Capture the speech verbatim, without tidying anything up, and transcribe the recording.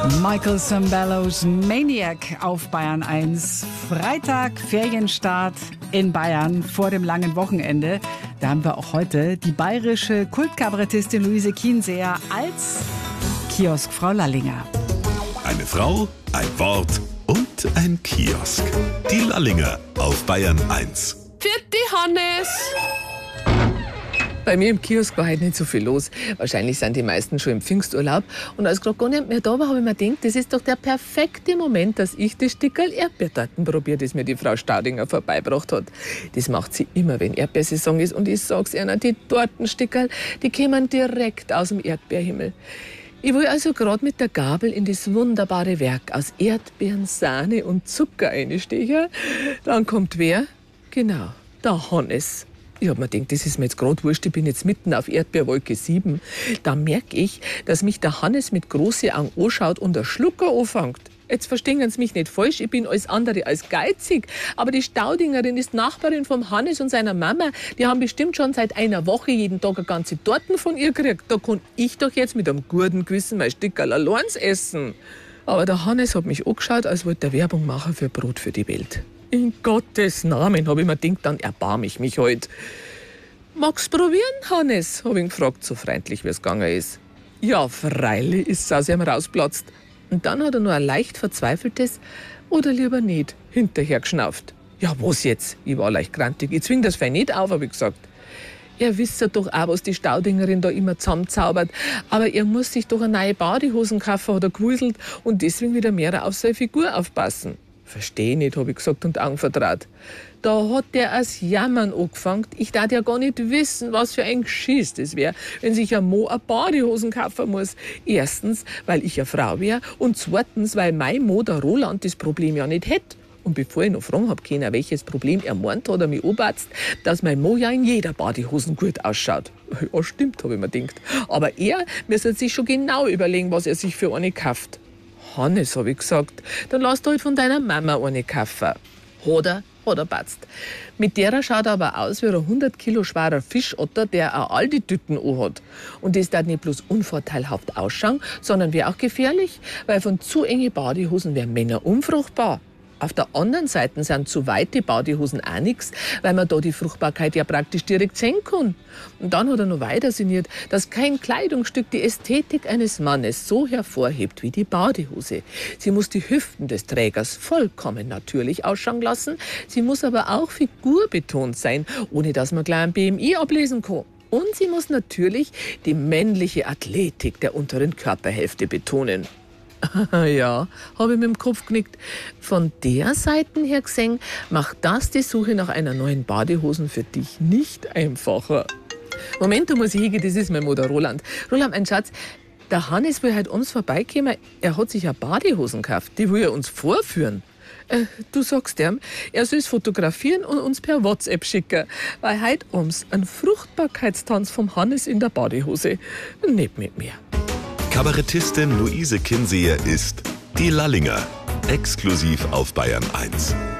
Michael Sembellos Maniac auf Bayern eins. Freitag, Ferienstart in Bayern vor dem langen Wochenende. Da haben wir auch heute die bayerische Kultkabarettistin Luise Kienseer als Kioskfrau Lallinger. Eine Frau, ein Wort und ein Kiosk. Die Lallinger auf Bayern eins. Vierte Hannes! Bei mir im Kiosk war heute nicht so viel los. Wahrscheinlich sind die meisten schon im Pfingsturlaub. Und als gerade gar nicht mehr da war, habe ich mir gedacht, das ist doch der perfekte Moment, dass ich das Stickerl Erdbeertorten probiere, das mir die Frau Staudinger vorbeigebracht hat. Das macht sie immer, wenn Erdbeersaison ist. Und ich sag's Ihnen, die Tortenstickerl, die kämen direkt aus dem Erdbeerhimmel. Ich will also gerade mit der Gabel in das wunderbare Werk aus Erdbeeren, Sahne und Zucker einstechen. Dann kommt wer? Genau, der Hannes. Ich hab mir gedacht, das ist mir jetzt gerade wurscht, ich bin jetzt mitten auf Erdbeerwolke sieben. Da merke ich, dass mich der Hannes mit großen Augen anschaut und der Schlucker anfängt. Jetzt verstehen Sie mich nicht falsch, ich bin alles andere als geizig. Aber die Staudingerin ist Nachbarin vom Hannes und seiner Mama. Die haben bestimmt schon seit einer Woche jeden Tag eine ganze Torten von ihr gekriegt. Da kann ich doch jetzt mit einem guten Gewissen mein Stickerl allein essen. Aber der Hannes hat mich angeschaut, als wollte er Werbung machen für Brot für die Welt. In Gottes Namen, habe ich mir gedacht, dann erbarme ich mich heute. Magst du probieren, Hannes? Habe ich ihn gefragt, so freundlich wie es gegangen ist. Ja, freilich, ist es aus ihm rausplatzt. Und dann hat er nur ein leicht verzweifeltes oder lieber nicht hinterher geschnauft. Ja, was jetzt? Ich war leicht grantig. Ich zwing das fein nicht auf, habe ich gesagt. Ihr wisst ja doch auch, was die Staudingerin da immer zusammenzaubert. Aber ihr muss sich doch eine neue Badehosen kaufen, hat er gewuselt, und deswegen wieder mehr auf seine Figur aufpassen. Versteh nicht, habe ich gesagt und Augen vertraut. Da hat der als Jammern angefangen. Ich darf ja gar nicht wissen, was für ein Geschiss das wäre, wenn sich ein Mo eine Badehosen kaufen muss. Erstens, weil ich eine Frau wäre, und zweitens, weil mein Mo, der Roland, das Problem ja nicht hätte. Und bevor ich noch fragen habe können, welches Problem er meint, hat er mich angebatzt, dass mein Mo ja in jeder Badehosen gut ausschaut. Ja, stimmt, habe ich mir gedacht. Aber er müsste sich schon genau überlegen, was er sich für eine kauft. Hannes, habe ich gesagt, dann lass du halt von deiner Mama eine kaufen. Hat er, hat er batzt. Mit derer schaut er aber aus wie ein hundert Kilo schwerer Fischotter, der auch all die Tüten anhat. Und das darf nicht bloß unvorteilhaft ausschauen, sondern wäre auch gefährlich, weil von zu enge Badehosen wären Männer unfruchtbar. Auf der anderen Seite sind zu weite Badehosen auch nichts, weil man da die Fruchtbarkeit ja praktisch direkt sehen kann. Und dann hat er noch weiter sinniert, dass kein Kleidungsstück die Ästhetik eines Mannes so hervorhebt wie die Badehose. Sie muss die Hüften des Trägers vollkommen natürlich ausschauen lassen. Sie muss aber auch figurbetont sein, ohne dass man gleich ein B M I ablesen kann. Und sie muss natürlich die männliche Athletik der unteren Körperhälfte betonen. Ja, habe ich mit dem Kopf genickt. Von der Seite her gesehen, macht das die Suche nach einer neuen Badehosen für dich nicht einfacher. Moment, da muss ich hingehen, das ist mein Mutter Roland. Roland, mein Schatz, der Hannes will heute uns vorbeikommen. Er hat sich eine Badehosen gekauft, die will er uns vorführen. Äh, du sagst ihm, er soll es fotografieren und uns per WhatsApp schicken, weil heute abends ein Fruchtbarkeitstanz vom Hannes in der Badehose. Nicht mit mir. Kabarettistin Luise Kienseer ist die Lallinger, exklusiv auf Bayern eins.